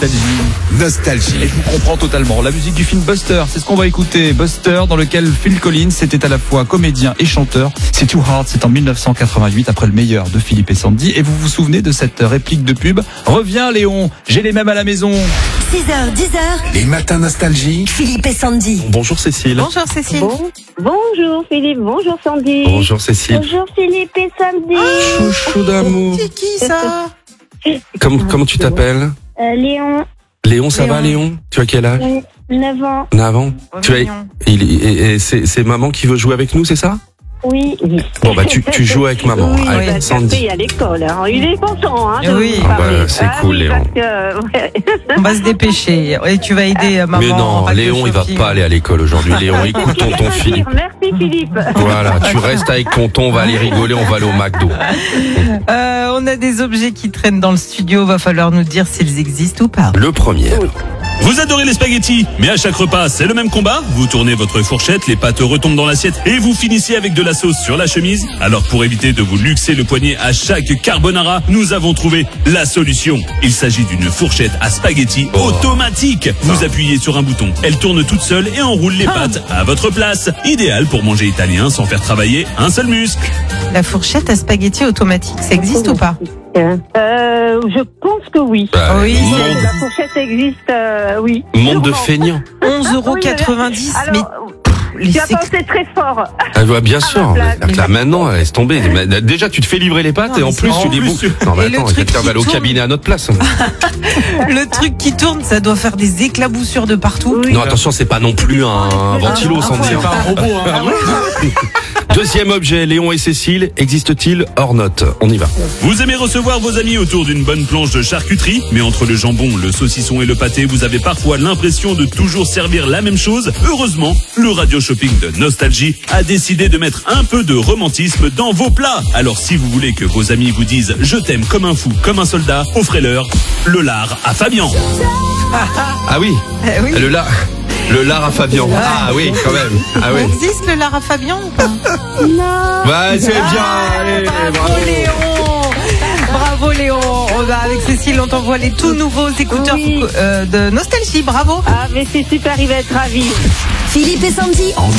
Nostalgie. Et je vous comprends totalement. La musique du film Buster, c'est ce qu'on va écouter. Buster, dans lequel Phil Collins était à la fois comédien et chanteur. C'est Too Hard, c'est en 1988, après Le Meilleur de Philippe et Sandy. Et vous vous souvenez de cette réplique de pub? Reviens Léon, j'ai les mêmes à la maison. 6h, 10h. Les matins Nostalgie. Philippe et Sandy. Bonjour Cécile. Bonjour Cécile. Bonjour Philippe, bonjour Sandy. Bonjour Cécile. Bonjour Philippe et Sandy. Chouchou d'amour. C'est qui ça? Comment tu t'appelles? Léon, Léon, ça va Léon? Tu as quel âge? 9 ans. 9 ans. C'est maman qui veut jouer avec nous, c'est ça? Oui. Bon bah tu joues avec maman. Oui, Allez, il va Sandy. taper à l'école. Hein. Il est content hein, de Oui. vous parler. C'est cool, Léon. Parce que, ouais. On va se dépêcher. Et tu vas aider maman. Mais non, en radio Léon il va shopping. pas aller à l'école aujourd'hui. Léon, écoute tonton Philippe. Merci Philippe. Voilà, tu restes avec tonton, on va aller rigoler, on va aller au McDo. On a des objets qui traînent dans le studio. Va falloir nous dire s'ils existent ou pas. Le premier. Vous adorez les spaghettis, mais à chaque repas, c'est le même combat. Vous tournez votre fourchette, les pâtes retombent dans l'assiette et vous finissez avec de la sauce sur la chemise. Alors pour éviter de vous luxer le poignet à chaque carbonara, nous avons trouvé la solution. Il s'agit d'une fourchette à spaghettis automatique. Vous appuyez sur un bouton, elle tourne toute seule et enroule les pâtes à votre place. Idéal pour manger italien sans faire travailler un seul muscle. La fourchette à spaghetti automatique, ça existe ou pas? Je pense que oui. Bah, Oui. La fourchette existe, oui. Monde de feignants. 11,90 €. Alors, tu as pensé très fort. Ah, ouais, bien sûr. ma place. Là, maintenant, laisse tomber. Mais déjà, tu te fais livrer les pâtes Non, et en mais plus, c'est tu les en bouffes. plus. Non, mais Et le attends, truc quelqu'un qui va aller au tourne. cabinet à notre place. Le truc qui tourne, ça doit faire des éclaboussures de partout. Oui. Non, attention, c'est pas non plus un ventilo, Sandy. C'est pas un robot, hein. Deuxième objet, Léon et Cécile, existe-t-il hors note? On y va. Vous aimez recevoir vos amis autour d'une bonne planche de charcuterie, mais entre le jambon, le saucisson et le pâté, vous avez parfois l'impression de toujours servir la même chose. Heureusement, le radio shopping de Nostalgie a décidé de mettre un peu de romantisme dans vos plats. Alors si vous voulez que vos amis vous disent « Je t'aime comme un fou, comme un soldat », offrez-leur le lard à Fabian. Ah oui, Eh oui. le lard à Fabian. Ah oui, quand même. Ah oui. Ça existe le Lara Fabian ou pas? Ouais, c'est bien. Allez, Bravo Léon. Bravo Léon. Avec Cécile, on t'envoie les tout nouveaux écouteurs Oui. de Nostalgie. Bravo. Ah, mais c'est super, il va être ravi. Philippe et Sandy. En